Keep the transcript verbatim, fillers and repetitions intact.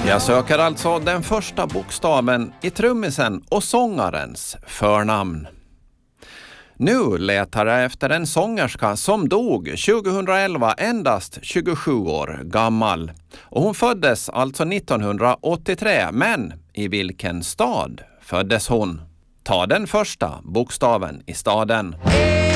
Jag söker alltså den första bokstaven i trummisen och sångarens förnamn. Nu letar jag efter en sångerska som dog tjugohundraelva endast tjugosju år gammal. Och hon föddes alltså nittonhundraåttiotre, men i vilken stad föddes hon? Ta den första bokstaven i staden.